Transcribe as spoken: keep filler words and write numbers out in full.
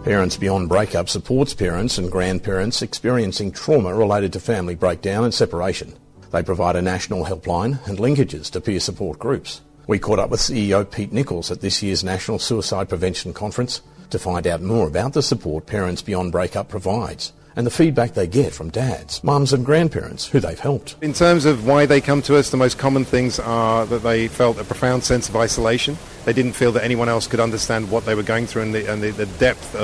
Parents Beyond Breakup supports parents and grandparents experiencing trauma related to family breakdown and separation. They provide a national helpline and linkages to peer support groups. We caught up with C E O Pete Nichols at this year's National Suicide Prevention Conference to find out more about the support Parents Beyond Breakup provides and the feedback they get from dads, mums and grandparents who they've helped. In terms of why they come to us, the most common things are that they felt a profound sense of isolation. They didn't feel that anyone else could understand what they were going through and the, and the, the depth of